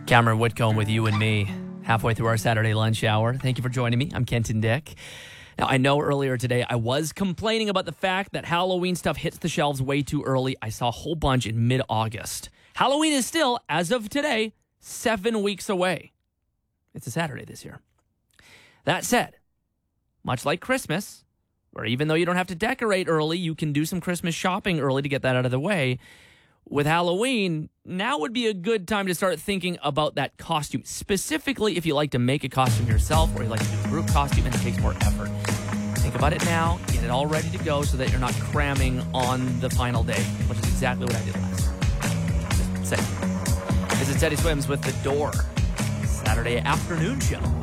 Cameron Whitcomb with you and me, halfway through our Saturday lunch hour. Thank you for joining me. I'm Kenton Dick. Now, I know earlier today I was complaining about the fact that Halloween stuff hits the shelves way too early. I saw a whole bunch in mid-August. Halloween is still, as of today, 7 weeks away. It's a Saturday this year. That said, much like Christmas, where even though you don't have to decorate early, you can do some Christmas shopping early to get that out of the way. With Halloween, now would be a good time to start thinking about that costume. Specifically, if you like to make a costume yourself or you like to do a group costume and it takes more effort. Think about it now, get it all ready to go so that you're not cramming on the final day, which is exactly what I did last year. Just saying. This is Teddy Swims with The Door, Saturday afternoon show.